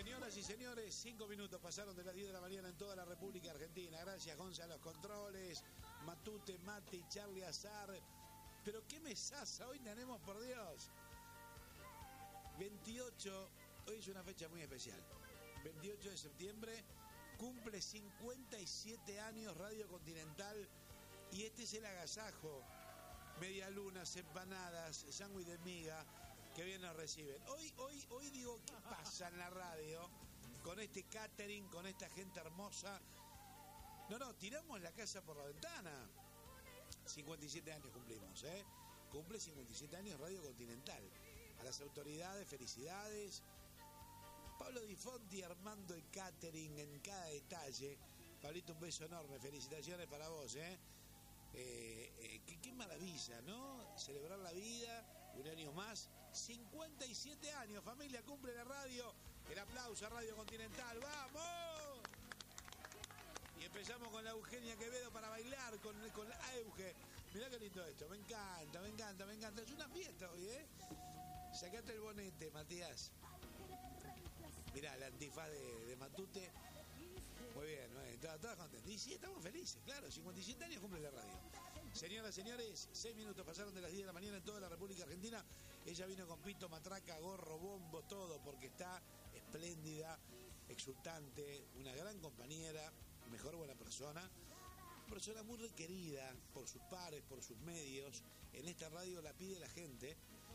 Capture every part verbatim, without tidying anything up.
Señoras y señores, cinco minutos pasaron de las diez de la mañana en toda la República Argentina. Gracias, Gonzalo, los controles, Matute, Mati, Charlie Azar. Pero qué mesaza hoy tenemos, por Dios. veintiocho, hoy es una fecha muy especial. veintiocho de septiembre, cumple cincuenta y siete años Radio Continental y este es el agasajo. Medialunas, empanadas, sándwich de miga, que bien nos reciben. Hoy, hoy, hoy digo, ¿qué pasa en la radio con este catering, con esta gente hermosa? No, no, tiramos la casa por la ventana. cincuenta y siete años cumplimos, ¿eh? Cumple cincuenta y siete años Radio Continental. A las autoridades, felicidades. Pablo Di Fonti armando el catering en cada detalle. Pablito, un beso enorme. Felicitaciones para vos, ¿eh? Eh, eh, qué, qué maravilla, ¿no? Celebrar la vida, un año más. cincuenta y siete años, familia, cumple la radio. El aplauso a Radio Continental, ¡vamos! Y empezamos con la Eugenia Quevedo para bailar, con, con la Euge. Mirá qué lindo esto, me encanta, me encanta, me encanta. Es una fiesta hoy, ¿eh? Sacate el bonete, Matías. Mirá, la antifaz de, de Matute. Muy bien, muy bien, todas, todas contentas. Y sí, estamos felices, claro, cincuenta y siete años cumple la radio. Señoras, señores, seis minutos pasaron de las diez de la mañana en toda la República Argentina. Ella vino con pito, matraca, gorro, bombo, todo, porque está espléndida, exultante, una gran compañera, mejor buena persona, una persona muy requerida por sus pares, por sus medios. En esta radio la pide la gente.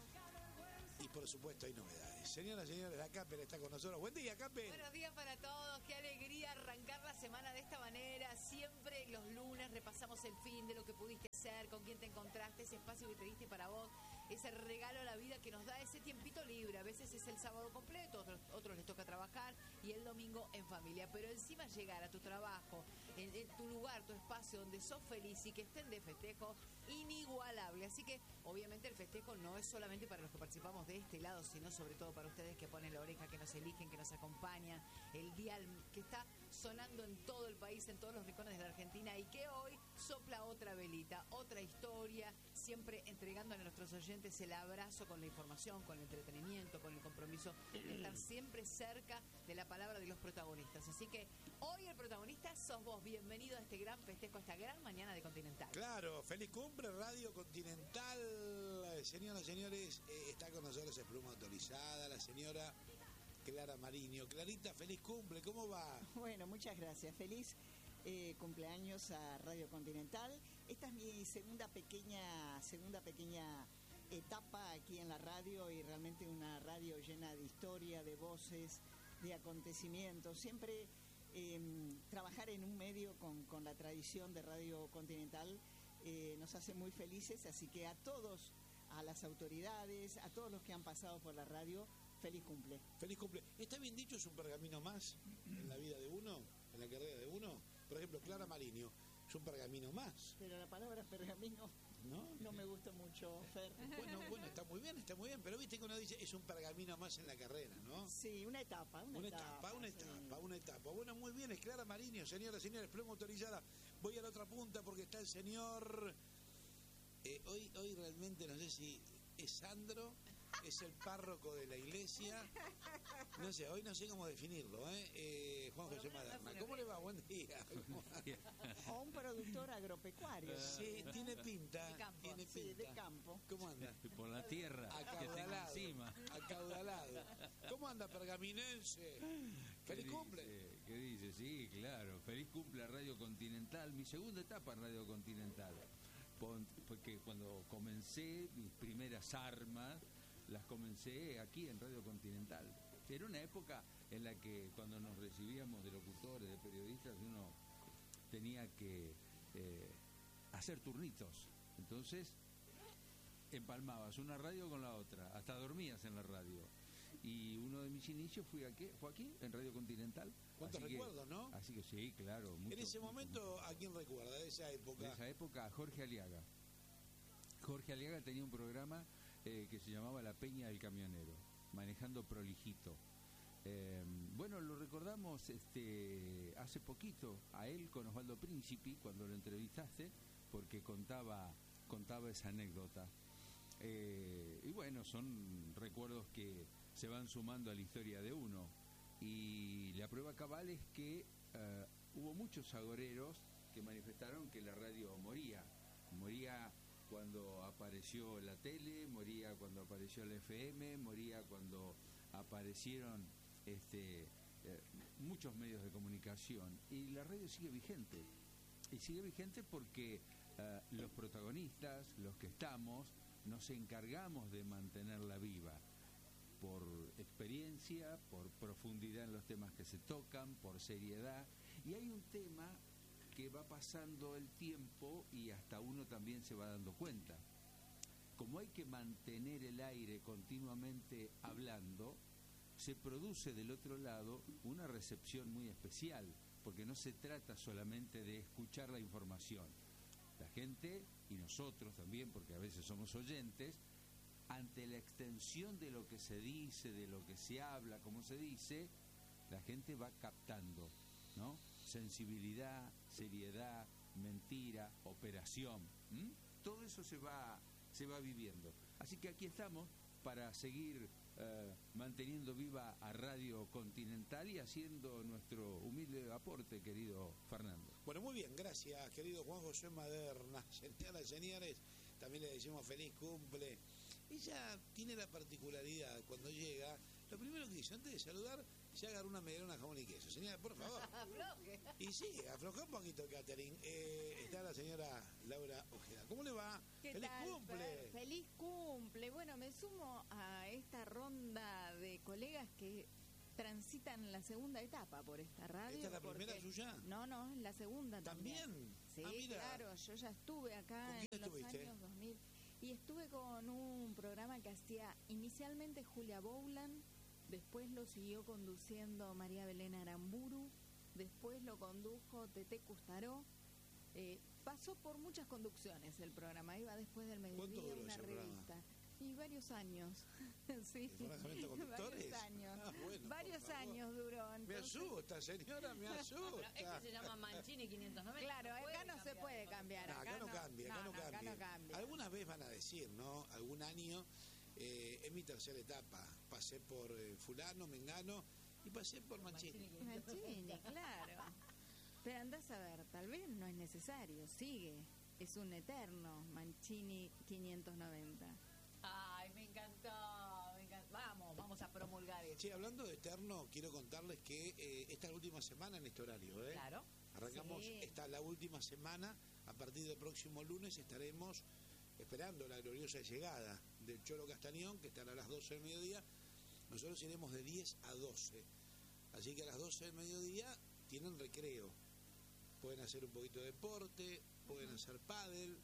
Y por supuesto hay novedades. Señoras y señores, la Caper está con nosotros. Buen día, Caper. Buenos días para todos. Qué alegría arrancar la semana de esta manera. Siempre los lunes repasamos el fin de lo que pudiste hacer, con quién te encontraste, ese espacio que te diste para vos, ese regalo a la vida que nos da ese tiempito libre. A veces es el sábado completo, otros, otros les toca trabajar y el domingo en familia. Pero encima llegar a tu trabajo, en, en tu lugar, tu espacio donde sos feliz y que estén de festejo, inigualable. Así que obviamente el festejo no es solamente para los que participamos de este lado, sino sobre todo para ustedes que ponen la oreja, que nos eligen, que nos acompañan, el dial que está sonando en todo el país, en todos los rincones de la Argentina y que hoy sopla otra velita, otra historia, siempre entregando a nuestros oyentes el abrazo con la información, con el entretenimiento, con el compromiso de estar siempre cerca de la palabra de los protagonistas. Así que hoy el protagonista sos vos. Bienvenido a este gran festejo, a esta gran mañana de Continental. Claro, feliz cumple Radio Continental. Señoras y señores, eh, está con nosotros es pluma autorizada, la señora Clara Mariño. Clarita, feliz cumple, ¿cómo va? Bueno, muchas gracias. Feliz eh, cumpleaños a Radio Continental. Esta es mi segunda pequeña, segunda pequeña etapa aquí en la radio y realmente una radio llena de historia, de voces, de acontecimientos. Siempre eh, trabajar en un medio con, con la tradición de Radio Continental eh, nos hace muy felices, así que a todos, a las autoridades, a todos los que han pasado por la radio, feliz cumple. Feliz cumple. ¿Está bien dicho, es un pergamino más en la vida de uno, en la carrera de uno? Por ejemplo, Clara Mariño, es un pergamino más. Pero la palabra pergamino no, no me gusta mucho, Fer. Bueno, bueno, está muy bien, está muy bien, pero viste que uno dice, es un pergamino más en la carrera, ¿no? Sí, una etapa, una, una etapa. etapa, una sí. etapa, una etapa. Bueno, muy bien, es Clara Mariño, señoras y señores, pluma autorizada. Voy a la otra punta porque está el señor... Eh, hoy, hoy realmente no sé si es Sandro, es el párroco de la iglesia, no sé, hoy no sé cómo definirlo, ¿eh? eh Juan José Maderna, ¿cómo le va? Buen día. O un productor agropecuario. Sí, tiene pinta, de campo. tiene pinta. Sí, de campo. ¿Cómo anda? Por la tierra que tengo encima. Acaudalado. ¿Cómo anda, pergaminense? Feliz cumple. Dice, ¿Qué dice? Sí, claro. Feliz cumple a Radio Continental. Mi segunda etapa en Radio Continental. Porque cuando comencé mis primeras armas, las comencé aquí en Radio Continental. Era una época en la que cuando nos recibíamos de locutores, de periodistas, uno tenía que eh, hacer turnitos. Entonces, empalmabas una radio con la otra, hasta dormías en la radio. Y uno de mis inicios fui aquí, fue aquí, en Radio Continental. ¿Cuántos recuerdos, no? Así que sí, claro. Mucho, en ese mucho, momento, mucho. ¿a quién recuerda de esa época? De esa época, a Jorge Aliaga. Jorge Aliaga tenía un programa eh, que se llamaba La Peña del Camionero, manejando prolijito. Eh, bueno, lo recordamos este hace poquito a él con Osvaldo Príncipe cuando lo entrevistaste, porque contaba, contaba esa anécdota. Eh, y bueno, son recuerdos que se van sumando a la historia de uno. Y la prueba cabal es que uh, hubo muchos agoreros que manifestaron que la radio moría. Moría cuando apareció la tele, moría cuando apareció la F M, moría cuando aparecieron este, eh, muchos medios de comunicación. Y la radio sigue vigente. Y sigue vigente porque uh, los protagonistas, los que estamos, nos encargamos de mantenerla viva. Por experiencia, por profundidad en los temas que se tocan, por seriedad. Y hay un tema que va pasando el tiempo y hasta uno también se va dando cuenta. Como hay que mantener el aire continuamente hablando, se produce del otro lado una recepción muy especial, porque no se trata solamente de escuchar la información. La gente, y nosotros también, porque a veces somos oyentes, ante la extensión de lo que se dice, de lo que se habla, como se dice, la gente va captando, ¿no? Sensibilidad, seriedad, mentira, operación, ¿m? Todo eso se va, se va viviendo. Así que aquí estamos para seguir eh, manteniendo viva a Radio Continental y haciendo nuestro humilde aporte, querido Fernando. Bueno, muy bien, gracias, querido Juan José Maderna. Señoras y señores, también le decimos feliz cumple. Ella tiene la particularidad, cuando llega, lo primero que hizo, antes de saludar, se agarró una medialuna jamón y queso. Señora, por favor. Afloje. Y sí, aflojó un poquito, Catherine. Eh, está la señora Laura Ojeda. ¿Cómo le va? ¿Qué ¡Feliz tal, cumple! Fer? ¡Feliz cumple! Bueno, me sumo a esta ronda de colegas que transitan la segunda etapa por esta radio. ¿Esta es la porque... primera suya? No, no, la segunda también. ¿También? Sí, Ah, mira. claro, yo ya estuve acá ¿Con quién en los estuviste? años dos mil y estuve con un programa que hacía inicialmente Julia Boulan, después lo siguió conduciendo María Belén Aramburu, después lo condujo Tete Custaró. Eh, pasó por muchas conducciones el programa, iba después del ¿Cuánto mediodía duró una ese revista. programa? Y varios años. Sí, ¿El Fragmento Conductores? varios años. Ah, bueno, varios por favor. años duró. Me entonces- asusta, señora, me Pero asusta. este se llama Mancini quinientos noventa. Claro, puede acá no se cambiar puede de cambiar. No, acá no cambia, acá no cambia. acá no cambia. Algunas veces van a decir, ¿no? Algún año, eh, en mi tercera etapa, pasé por eh, fulano, mengano, y pasé por Mancini. Mancini, claro. Pero andás a ver, tal vez no es necesario, sigue. Es un eterno Mancini quinientos noventa. Ay, me encantó, me encantó. Vamos, vamos a promulgar eso. Sí, hablando de eterno, quiero contarles que eh, esta es la última semana en este horario, ¿eh? Claro. Arrancamos Sí. esta la última semana. A partir del próximo lunes estaremos esperando la gloriosa llegada del Cholo Castañón, que estará a las doce del mediodía. Nosotros iremos de diez a doce. Así que a las doce del mediodía tienen recreo. Pueden hacer un poquito de deporte, pueden hacer pádel,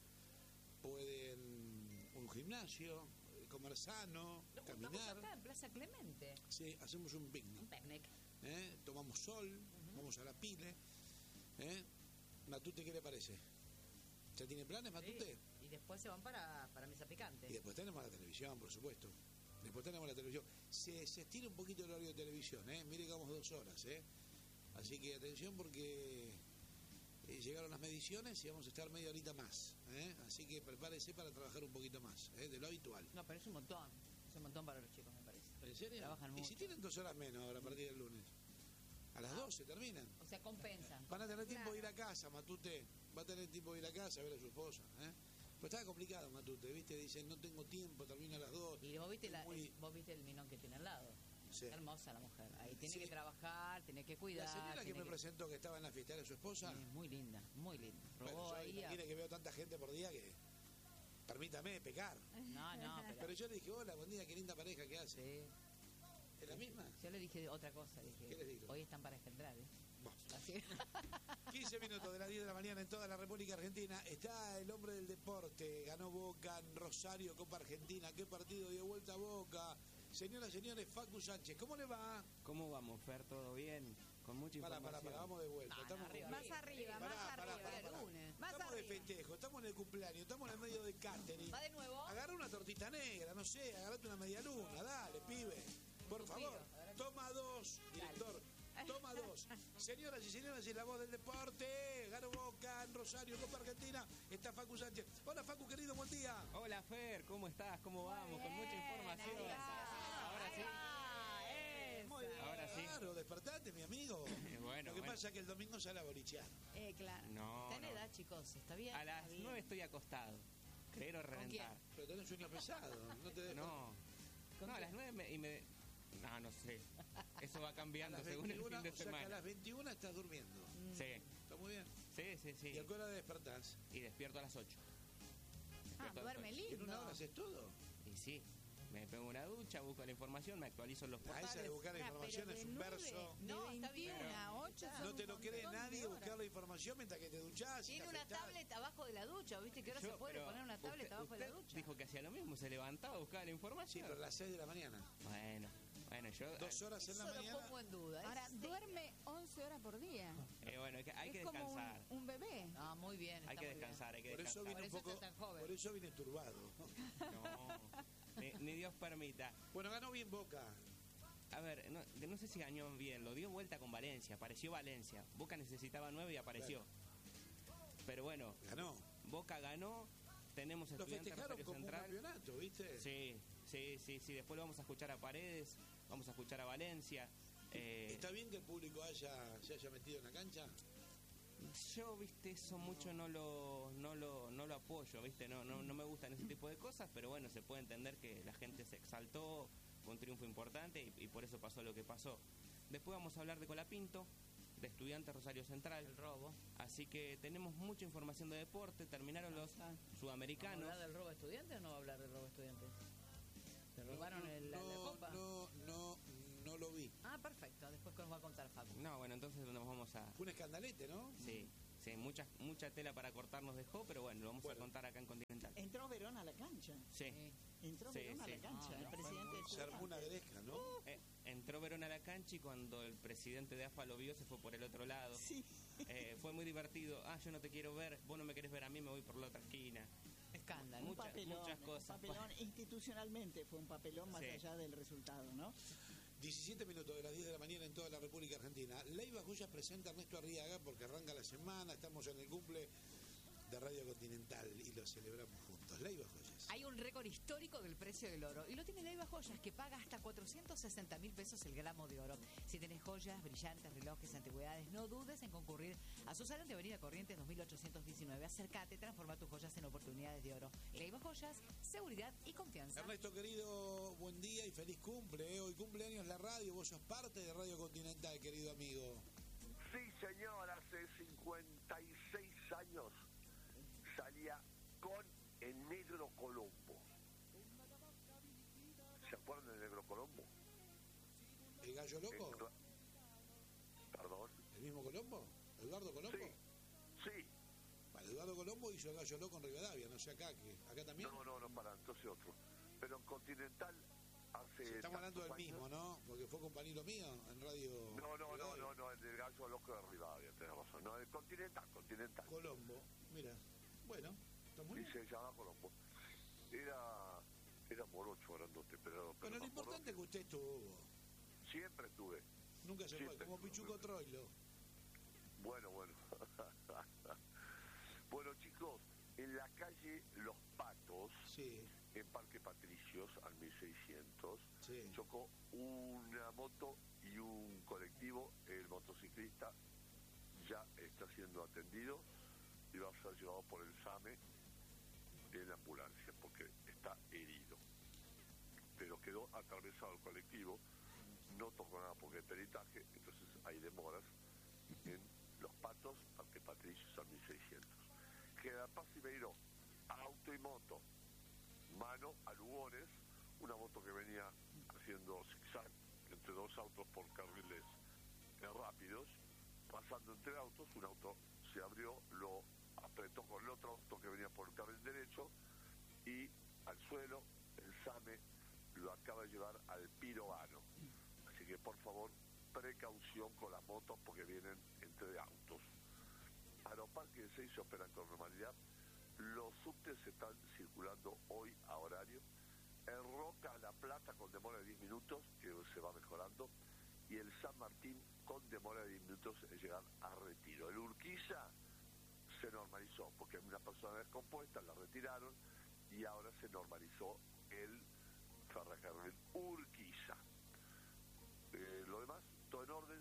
pueden un gimnasio, eh, comer sano, Nos juntamos caminar. acá en Plaza Clemente. Sí, hacemos un picnic. Un picnic. ¿eh? Tomamos sol, vamos a la pile. ¿eh? Matute, ¿qué le parece? ¿Ya tiene planes, Matute? Sí. Y después se van para, para Mesa Picante. Y después tenemos la televisión, por supuesto. Después tenemos la televisión. Se, se estira un poquito el horario de televisión, ¿eh? Mire que vamos dos horas, ¿eh? Así que atención porque eh, llegaron las mediciones y vamos a estar media horita más, ¿eh? Así que prepárese para trabajar un poquito más, ¿eh? De lo habitual. No, pero es un montón. Es un montón para los chicos, me parece. ¿En serio? Trabajan ¿Y mucho. si tienen dos horas menos ahora a partir del lunes? A las doce terminan. O sea, compensan. Van a tener tiempo Claro. de ir a casa, Matute. Va a tener tiempo de ir a casa a ver a su esposa, ¿eh? Pero estaba complicado, Matute, ¿viste? Dicen, no tengo tiempo, termina a las dos. Y vos viste, la, Muy- el- vos viste el minón que tiene al lado. Sí. Hermosa la mujer. Ahí tiene Sí. que trabajar, tiene que cuidar. La señora que tiene me presentó que estaba en la fiesta era su esposa. Es muy linda, muy linda. Robó Bueno, yo ahí. a- imagine que veo tanta gente por día que... Permítame pecar. No, no, pero. Pero yo le dije, hola, buen día, qué linda pareja que hace. Sí. ¿Es la misma? Yo le dije otra cosa. Dije, ¿Qué le dijo? hoy están para engendrar, ¿eh? Bueno. Así. quince minutos de las diez de la mañana en toda la República Argentina. Está el hombre del deporte. Ganó Boca en Rosario, Copa Argentina. ¿Qué partido dio vuelta a Boca? Señoras y señores, Facu Sánchez, ¿cómo le va? ¿Cómo vamos, Fer? ¿Todo bien? Con mucha Para, información. para, para, vamos de vuelta. No, no, Estamos arriba, Más arriba, Pará, más pará, arriba. pará, pará. lunes. Más Estamos de arriba. festejo, estamos en el cumpleaños, estamos en el medio de catering. ¿Va de nuevo? Agarra una tortita negra, no sé, agarrate una media luna, dale, pibe. Por favor, toma dos, director. Toma dos. Señoras y señores, es la voz del deporte. Ganó Boca en Rosario, Copa Argentina. Está Facu Sánchez. Hola, Facu, querido, buen día. Hola, Fer, ¿cómo estás? ¿Cómo vamos? Con mucha información. Ahora sí. Muy bien. Ahora sí. Claro, después despertate, mi amigo. Bueno, Lo que bueno. pasa es que el domingo ya la bolichearon. Eh, claro. No, Está en no. edad, chicos, ¿está bien? A las Está bien. nueve estoy acostado. Creer o quién? reventar. Pero tenés sueño pesado. No te No. No, a las nueve me, y me... No, no sé. Eso va a cambiando las según el veintiuna, fin de o sea que a semana. las veintiuna estás durmiendo. Mm. Sí, Está muy bien. sí, sí, sí. ¿Y a qué hora despertás? Y despierto a las ocho. Ah, Despierto a las duerme ocho. ¿En una hora lindo. haces todo? Y sí, me pego una ducha, busco la información, me actualizo en los A portales. esa de buscar la Ah, información pero es de un nueve, verso. No, de está bien. veintiuna a ocho son No te lo un cree montón nadie de horas. buscar la información mientras que te duchás. y Tiene te una afeitás. tablet abajo de la ducha, ¿viste? Que ahora Yo, se puede pero poner una tablet usted- abajo de la usted ducha. dijo que hacía lo mismo, se levantaba, buscaba la Sí, información. pero a las seis de la mañana. Bueno, bueno, yo... Dos horas en Eso la lo mañana. pongo en duda. Ahora, es- duerme once horas por día. eh, bueno, hay que, hay es que como un, descansar. un bebé. Ah, muy bien. Hay está que muy bien. descansar, hay que Por eso descansar. vine un Por eso poco. estás tan joven. Por eso vine turbado. No, ni, ni Dios permita. Bueno, ganó bien Boca. A ver, no, no sé si ganó bien, lo dio vuelta con Valencia, apareció Valencia. Boca necesitaba nueve y apareció. Pero bueno, Ganó. Boca ganó, tenemos Lo Estudiantes festejaron Rosario como un Central. campeonato, ¿viste? Sí, sí, sí, sí, después lo vamos a escuchar a Paredes, vamos a escuchar a Valencia. Eh, ¿Está bien que el público haya, se haya metido en la cancha? Yo, viste, eso mucho no lo, no lo, no lo apoyo, viste, no, no, no me gustan ese tipo de cosas, pero bueno, se puede entender que la gente se exaltó, fue un triunfo importante y, y por eso pasó lo que pasó. Después vamos a hablar de Colapinto, de Estudiantes Rosario Central, El robo. así que tenemos mucha información de deporte, terminaron los ¿Vamos a sudamericanos. hablar del robo de estudiantes o no va a hablar del robo de estudiantes? ¿Se robaron el- la, la no, copa? no, no, no lo vi. Ah, perfecto. Después que nos va a contar Facu. No, bueno, entonces nos vamos a... Fue un escandalete, ¿no? Sí, sí, mucha, mucha tela para cortar nos dejó, pero bueno, lo vamos Bueno. a contar acá en Continental. Entró Verón a la cancha. Sí. Sí. Entró Sí, Verón sí. a la cancha, Ah, el no, presidente de Se armó una Estudiantes. gresca, ¿no? Eh, entró Verón a la cancha y cuando el presidente de A F A lo vio se fue por el otro lado. Sí. Eh, fue muy divertido. Ah, yo no te quiero ver, vos no me querés ver a mí, me voy por la otra esquina. Escándalo. Un Muchas- papelón, muchas un cosas. papelón institucionalmente fue un papelón más Sí. allá del resultado, ¿no? diecisiete minutos de las diez de la mañana en toda la República Argentina. Leiva Joyas presenta a Ernesto Arriaga porque arranca la semana, estamos en el cumple de Radio Continental y lo celebramos juntos. Leiva Joyas. Hay un récord histórico del precio del oro y lo tiene Leiva Joyas, que paga hasta cuatrocientos sesenta mil pesos el gramo de oro. Si tenés joyas, brillantes, relojes, antigüedades, no dudes en concurrir a su salón de Avenida Corrientes dos mil ochocientos diecinueve. Acércate, transforma tus joyas en oportunidades de oro. Leiva Joyas, seguridad y confianza. Ernesto querido, buen día y feliz cumple. ¿eh? Hoy cumpleaños la radio, vos sos parte de Radio Continental, querido amigo. Sí, señor, hace cincuenta y seis años salía con el Negro Colombo. ¿Se acuerdan del Negro Colombo? ¿El gallo loco? El ra- Perdón. ¿El mismo Colombo? ¿Eduardo Colombo? Sí, sí. Vale, Eduardo Colombo hizo el gallo loco en Rivadavia, no sé acá, que acá también. No, no, no, para, entonces otro. Pero en Continental hace... Sí, estamos hablando del tantos mismo, años- ¿no? Porque fue compañero mío en Radio. No, no, no, Rivadavia. no, no, el del Gallo Loco de Rivadavia, tenés razón. No, el Continental, Continental. Colombo, mira. Bueno, está muy Y bien. se llamaba Colombo. Era... Era morocho, grandote, pero... pero Bueno, lo me acuerdo importante es que usted estuvo. que Siempre estuve. Nunca se fue, Siempre como estuve. Pichuco Troilo. Bueno, bueno. Bueno, chicos, en la calle Los Patos, Sí, en Parque Patricios, al mil seiscientos, sí. chocó una moto y un colectivo. El motociclista ya está siendo atendido y va a ser llevado por el SAME en la ambulancia porque está herido. Pero quedó atravesado el colectivo, no tocó nada porque es peritaje, entonces hay demoras en Los Patos, Parque Patricios, al mil seiscientos. General Paz y Beiró, auto y moto, mano a Lugones, una moto que venía haciendo zigzag entre dos autos por carriles eh, rápidos, pasando entre autos, un auto se abrió, lo apretó con el otro auto que venía por el carril derecho y al suelo el SAME lo acaba de llevar al Piroano. Así que por favor, precaución con las motos porque vienen entre autos. Aeroparque de seis se operan con normalidad. Los subtes están circulando hoy a horario. El Roca a La Plata con demora de diez minutos, que se va mejorando. Y el San Martín con demora de diez minutos en llegar a Retiro. El Urquiza se normalizó porque una persona descompuesta la retiraron y ahora se normalizó el ferrocarril Urquiza. Eh, lo demás, todo en orden,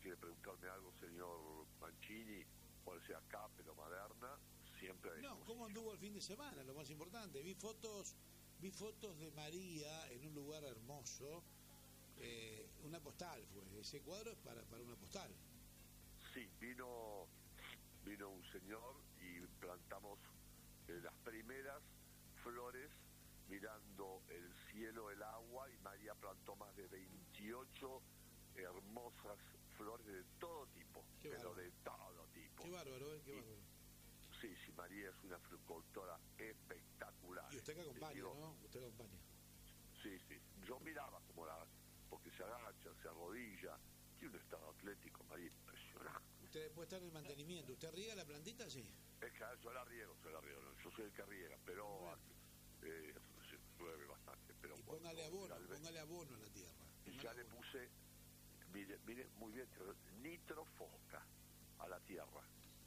quiere preguntarme algo, señor Mancini, puede ser acá, pero Maderna, siempre a No, disposición. ¿cómo anduvo el fin de semana? Lo más importante. Vi fotos, vi fotos de María en un lugar hermoso. Eh, una postal fue. Ese cuadro es para, para una postal. Sí, vino, vino un señor y plantamos eh, las primeras flores mirando el cielo, el agua, y María plantó más de veintiocho hermosas flores de todo tipo, Qué pero bárbaro. de todo tipo. Qué bárbaro, ¿eh? Qué Y- bárbaro. Sí, sí, María es una floricultora espectacular. Y usted que acompaña, Digo, ¿no? Usted acompaña. Sí, sí. Yo miraba como la... porque se agacha, se arrodilla. Tiene un estado atlético, María, impresionante. Usted después está en el mantenimiento. ¿Usted riega la plantita? Sí. Es que yo la riego, yo la riego. Yo soy el que riega, pero Bueno. eh, llueve bastante. Pero Y cuando póngale abono, ya le- póngale abono a la tierra. y Póngale ya le abono. puse, mire, mire muy bien, nitrofosca a la tierra.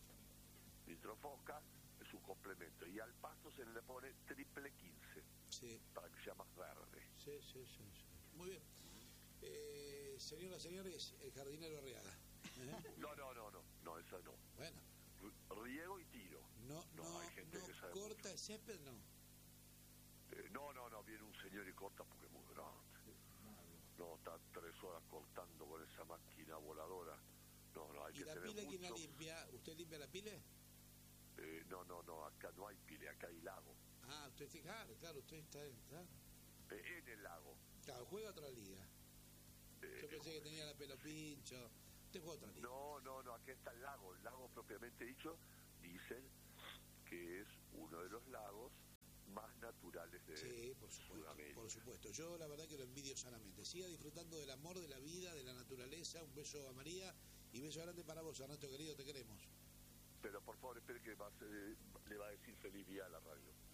Nitrofosca es un complemento. Y al pasto se le pone triple quince Sí, para que sea más verde. sí, sí, sí, sí. Muy bien. Eh, señoras y señores, el jardinero Arriaga. ¿Eh? No, no, no, no, no, esa no. Bueno, Riego y tiro. no, No, no, hay gente no que sabe corta el césped, no. Eh, no, no, no, viene un señor y corta porque es muy grande. No, está tres horas cortando con esa máquina voladora. No, no, hay ¿Y que la tener pila quién la mucho. limpia? ¿Usted limpia la pila? Eh, no, no, no, acá no hay pile, acá hay lago. Ah, usted está, claro, claro, usted está, está. Eh, en el lago. Claro, juega otra liga. Eh, Yo pensé que tenía la pelo pincho. Usted juega otra liga. No, no, no, aquí está el lago. El lago propiamente dicho, dicen que es uno de los lagos más naturales de Sí, por supuesto, Sudamérica. por supuesto. Yo la verdad que lo envidio sanamente. Siga disfrutando del amor, de la vida, de la naturaleza. Un beso a María y beso grande para vos, Ernesto querido, te queremos. Pero por favor, espere que va a ser- le va a decir feliz día a la radio.